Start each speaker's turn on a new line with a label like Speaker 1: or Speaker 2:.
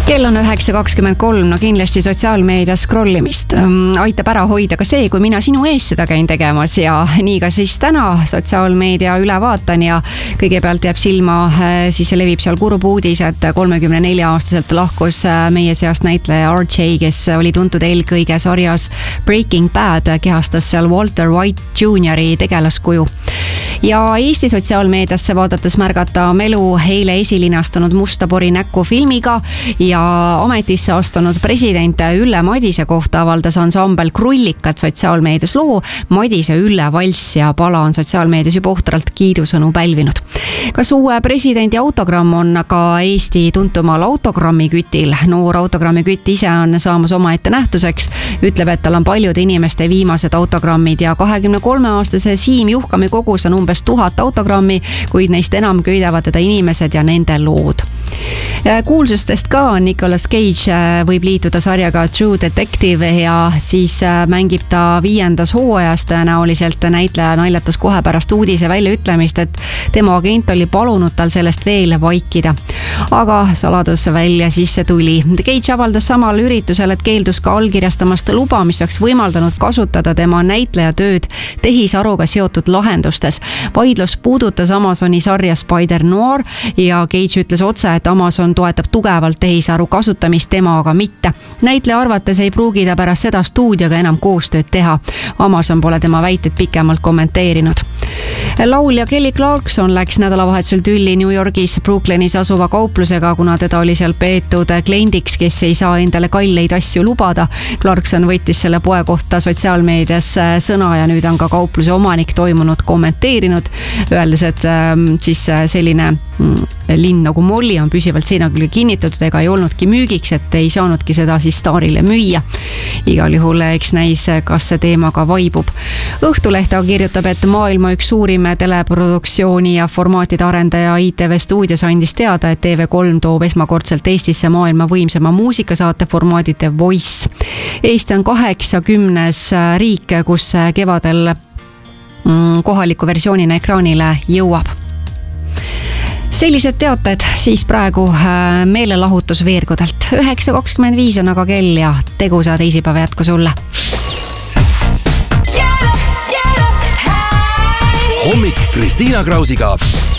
Speaker 1: Kell on 9.23, no kindlasti sotsiaalmeedias scrollimist aitab ära hoida ka see, kui mina sinu ees seda käin tegemas ja nii ka siis täna sotsiaalmeedia üle vaatan ja kõigepealt jääb silma, siis levib seal kurb uudis, et 34-aastaselt lahkus meie seast näitleja RJ, kes oli tuntud eelkõige sarjas Breaking Bad, kehastas seal Walter White Jr.'i tegelaskuju. Ja Eesti sotsiaalmeediasse vaadates märgata Melu eile esilinastunud Musta pori näkku filmiga ja ametisse astunud president Ülle Madise kohta avaldas ansambel Krullikad sotsiaalmeedias loo Madise Ülle valss ja pala on sotsiaalmeedias juba ohtralt kiidusõnu pälvinud. Kas uue presidendi autogramm on ka Eesti tuntumal autogrammikütil? Noor autogrammikütt ise on saamas omaette nähtuseks, ütleb, et tal on paljude inimeste viimased autogrammid ja 23-aastase Siim Juhkami kogus on umbes 1000 autogrammi, kuid neist enam köidavad teda inimesed ja nende lood. Kuulsustest ka Nicolas Cage võib liituda sarjaga True Detective ja siis mängib ta 5. hooajas tõenäoliselt. Näitleja naljatas kohe pärast uudise väljaütlemist, et tema agent oli palunud tal sellest veel vaikida. Aga saladus välja sisse tuli. Cage avaldas samal üritusel, et keeldus ka allkirjastamast luba, mis oleks võimaldanud kasutada tema näitlejatööd tehisaruga seotud lahendustes. Vaidlus puudutas Amazoni sarja Spider-Noir ja Cage ütles otse, et Amazon toetab tugevalt tehisaru kasutamist, tema aga mitte. Näitleja arvates ei pruugi ta pärast seda stuudioga enam koostööd teha. Amazon pole tema väited pikemalt kommenteerinud. Laulja Kelly Clarkson läks nädalavahetusel tülli New Yorgis Brooklynis asuva kauplusega, kuna teda oli seal peetud kliendiks, kes ei saa endale kalleid asju lubada. Clarkson võttis selle poe kohta sotsiaalmeedias sõna ja nüüd on ka kaupluse omanik toimunud kommenteerinud, öeldes, et siis selline linn nagu Molly on püsivalt seina küll kinnitatud ega ei olnudki müügiks, et ei saanudki seda siis staarile müüa. Igal juhul eks näis, kas see teema ka vaibub. Õhtuleht kirjutab, et maailma üks suurim teleproduktsiooni ja formaatide arendaja ITV Stuudios andis teada, et TV3 toob esmakordselt Eestisse maailma võimsama muusikasaate formaadi The Voice. Eesti on 80. riik, kus kevadel kohaliku versioonina ekraanile jõuab. Sellised teated siis praegu meelelahutus veergudelt. 9.25 on aga kell ja tegusa teisipäeva jätku sulle.
Speaker 2: Hommik Kristiina Krausiga.